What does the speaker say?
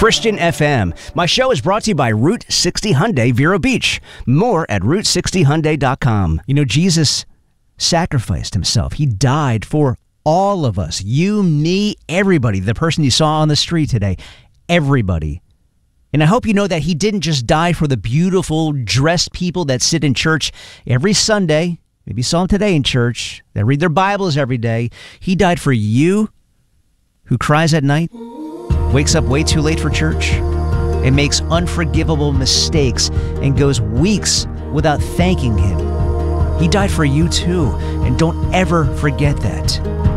Christian FM. My show is brought to you by Route 60 Hyundai Vero Beach. More at Route60Hyundai.com. You know, Jesus sacrificed himself. He died for all of us. You, me, everybody. The person you saw on the street today. Everybody. And I hope you know that he didn't just die for the beautiful dressed people that sit in church every Sunday. Maybe you saw him today in church. That read their Bibles every day. He died for you who cries at night, wakes up way too late for church, and makes unforgivable mistakes and goes weeks without thanking him. He died for you too, and don't ever forget that.